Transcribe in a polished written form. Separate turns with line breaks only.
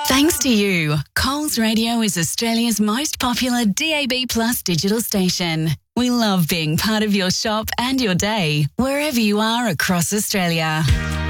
Thanks to you, Coles Radio is Australia's most popular DAB+ digital station. We love being part of your shop and your day, wherever you are across Australia.